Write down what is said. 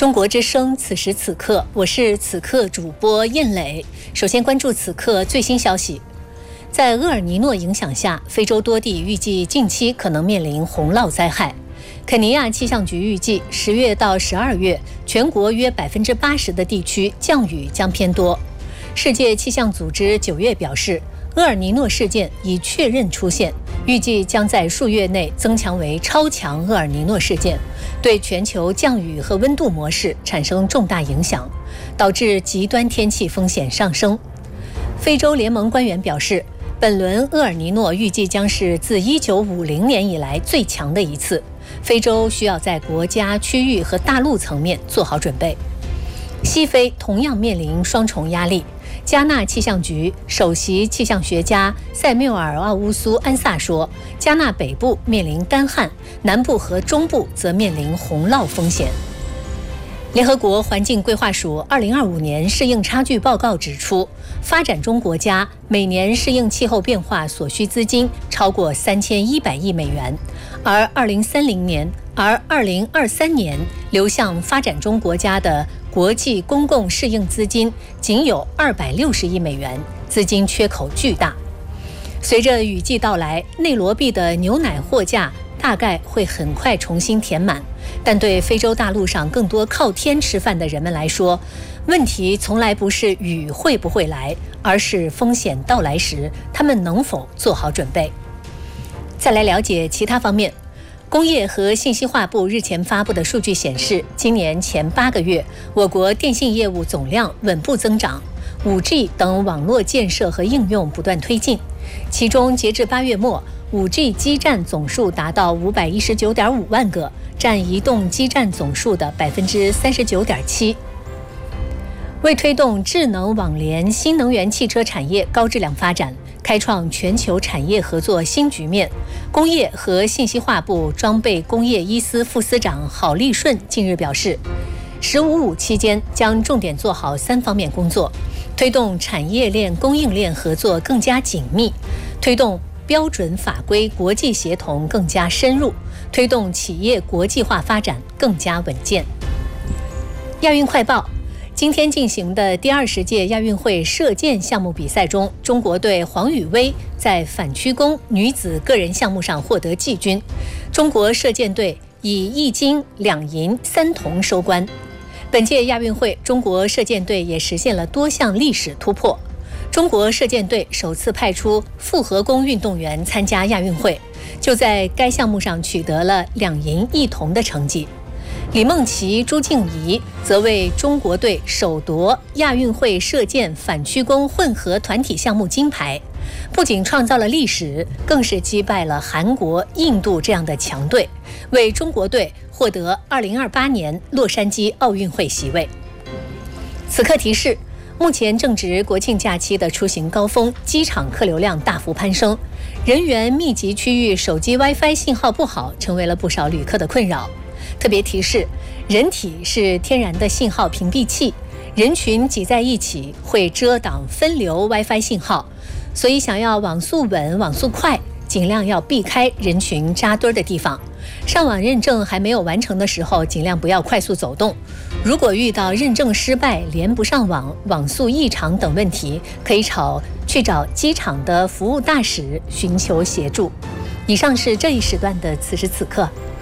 中国之声，此时此刻，我是此刻主播燕磊。首先关注此刻最新消息，在厄尔尼诺影响下，非洲多地预计近期可能面临洪涝灾害。肯尼亚气象局预计，10月到12月，全国约80%的地区降雨将偏多。世界气象组织9月表示，厄尔尼诺事件已确认出现，预计将在数月内增强为超强厄尔尼诺事件，对全球降雨和温度模式产生重大影响，导致极端天气风险上升。非洲联盟官员表示，本轮厄尔尼诺预计将是自1950年以来最强的一次，非洲需要在国家、区域和大陆层面做好准备。西非同样面临双重压力。加纳气象局首席气象学家塞缪尔·奥乌苏·安萨说，加纳北部面临干旱，南部和中部则面临洪涝风险。联合国环境规划署2025年适应差距报告指出，发展中国家每年适应气候变化所需资金超过3100亿美元，而2023年流向发展中国家的国际公共适应资金仅有260亿美元，资金缺口巨大。随着雨季到来，内罗毕的牛奶货架大概会很快重新填满，但对非洲大陆上更多靠天吃饭的人们来说，问题从来不是雨会不会来，而是风险到来时他们能否做好准备。再来了解其他方面。工业和信息化部日前发布的数据显示，今年前8个月，我国电信业务总量稳步增长， 5G 等网络建设和应用不断推进。其中，截至8月末，5G 基站总数达到519.5万个，占移动基站总数的39.7%。为推动智能网联新能源汽车产业高质量发展，开创全球产业合作新局面，工业和信息化部装备工业一司副司长郝立顺近日表示，“15+5”期间将重点做好3方面工作，推动产业链供应链合作更加紧密，推动标准法规国际协同更加深入，推动企业国际化发展更加稳健。亚运快报。今天进行的第20届亚运会射箭项目比赛中，中国队黄宇薇在反曲弓女子个人项目上获得季军，中国射箭队以1金2银3铜收官。本届亚运会，中国射箭队也实现了多项历史突破。中国射箭队首次派出复合弓运动员参加亚运会，就在该项目上取得了2银1铜的成绩。李梦琪、朱静怡则为中国队首夺亚运会射箭反曲弓混合团体项目金牌，不仅创造了历史，更是击败了韩国、印度这样的强队，为中国队获得2028年洛杉矶奥运会席位。此刻提示，目前正值国庆假期的出行高峰，机场客流量大幅攀升，人员密集区域手机 WiFi 信号不好，成为了不少旅客的困扰。特别提示，人体是天然的信号屏蔽器，人群挤在一起会遮挡分流 WiFi 信号，所以想要网速稳、网速快，尽量要避开人群扎堆的地方。上网认证还没有完成的时候，尽量不要快速走动。如果遇到认证失败、连不上网、网速异常等问题，可以去找机场的服务大使寻求协助。以上是这一时段的此时此刻。